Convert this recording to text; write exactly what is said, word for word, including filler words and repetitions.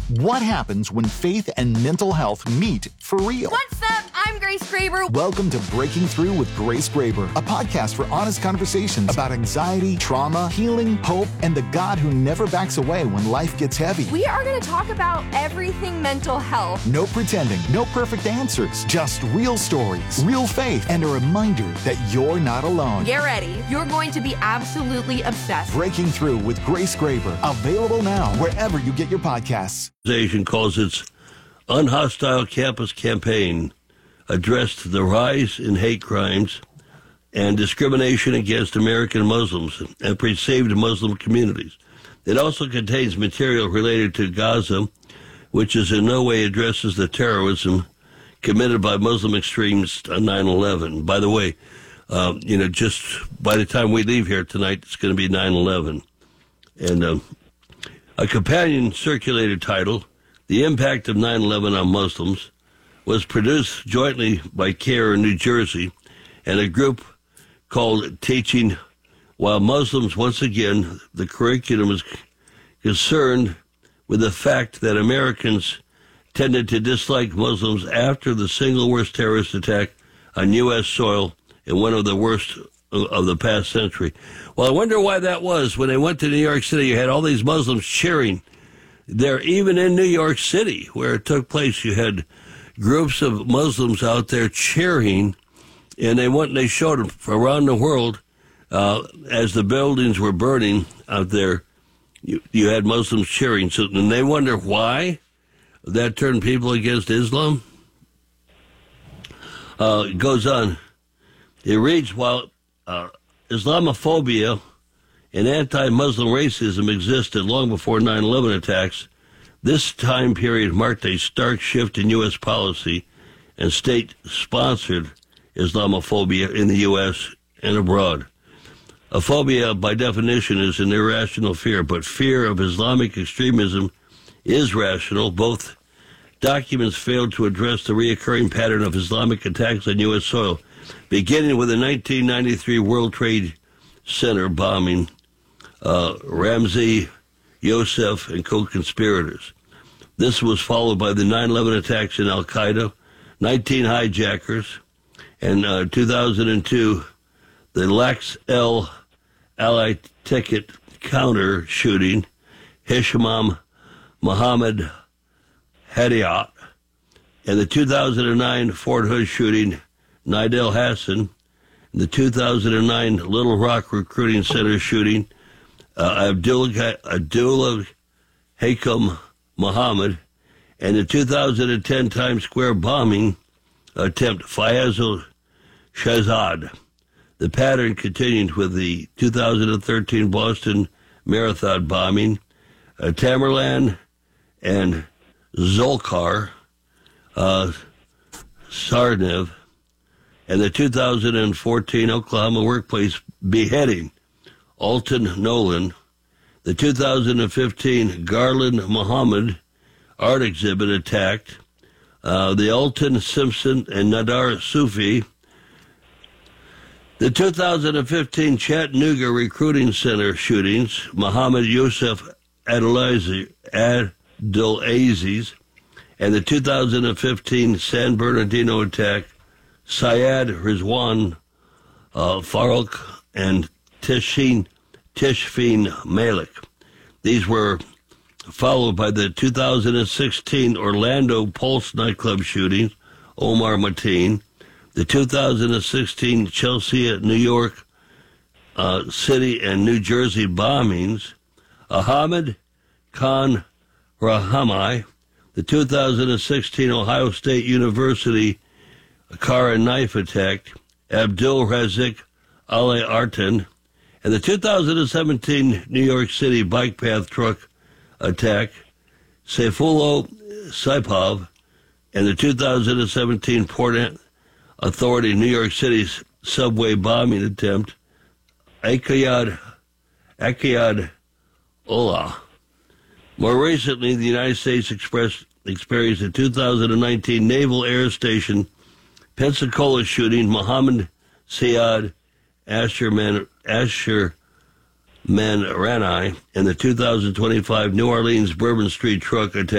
What happens when faith and mental health meet for real? What's up? I'm Grace Graber. Welcome to Breaking Through with Grace Graber, a podcast for honest conversations about anxiety, trauma, healing, hope, and the God who never backs away when life gets heavy. We are going to talk about everything mental health. No pretending, no perfect answers, just real stories, real faith, and a reminder that you're not alone. Get ready. You're going to be absolutely obsessed. Breaking Through with Grace Graber, available now wherever you get your podcasts. Calls its Unhostile Campus campaign addressed the rise in hate crimes and discrimination against American Muslims and perceived Muslim communities. It also contains material related to Gaza, which is in no way addresses the terrorism committed by Muslim extremists on nine eleven. By the way, uh, you know, just by the time we leave here tonight, it's going to be nine eleven. And um, a companion circulated title, The Impact of nine eleven on Muslims, was produced jointly by CARE in New Jersey and a group called Teaching While Muslims. Once again, the curriculum is concerned with the fact that Americans tended to dislike Muslims after the single worst terrorist attack on U S soil and one of the worst of the past century. Well, I wonder why that was. When they went to New York City, you had all these Muslims cheering there. Even in New York City, where it took place, you had groups of Muslims out there cheering, and they went and they showed them around the world uh, as the buildings were burning out there. You, you had Muslims cheering, so, and they wonder why that turned people against Islam. Uh, it goes on. It reads, while uh, Islamophobia and anti-Muslim racism existed long before nine eleven attacks, this time period marked a stark shift in U S policy and state-sponsored Islamophobia in the U S and abroad. A phobia, by definition, is an irrational fear, but fear of Islamic extremism is rational. Both documents failed to address the reoccurring pattern of Islamic attacks on U S soil, beginning with the nineteen ninety-three World Trade Center bombing, uh, Ramzi Youssef and co-conspirators. This was followed by the nine eleven attacks in Al-Qaeda, nineteen hijackers, and uh, two thousand two, the Lax El Ally ticket counter shooting, Hisham Mohammed Hadiat, and the two thousand nine Fort Hood shooting, Nidal Hassan, and the two thousand nine Little Rock Recruiting Center shooting, uh, Abdullah, Abdullah Hakim Muhammad, and the two thousand ten Times Square bombing attempt, Fayez Shahzad. The pattern continued with the two thousand thirteen Boston Marathon bombing, uh, Tamerlan and Zolkar uh, Sarnev, and the two thousand fourteen Oklahoma workplace beheading, Alton Nolan, the two thousand fifteen Garland Muhammad art exhibit attacked, uh, the Alton Simpson and Nadar Sufi, the two thousand fifteen Chattanooga Recruiting Center shootings, Muhammad Yusuf Adelazi, Adelaziz, and the two thousand fifteen San Bernardino attack, Syed Rizwan uh, Farouk and Tishin, Tishfin Malik. These were followed by the two thousand sixteen Orlando Pulse nightclub shootings, Omar Mateen, the two thousand sixteen Chelsea, New York uh, City, and New Jersey bombings, Ahmed Khan Rahami, the two thousand sixteen Ohio State University car and knife attack, Abdul Razik Ali Artan, and the two thousand seventeen New York City bike path truck attack, Saifullah Saipov, and the two thousand seventeen Port Authority New York City's subway bombing attempt, Akayad, Akayad Ullah. More recently, the United States expressed, experienced the two thousand nineteen Naval Air Station Pensacola shooting, Mohammed Syed Asher Man, Asher Manrani, and the two thousand twenty-five New Orleans Bourbon Street truck attack.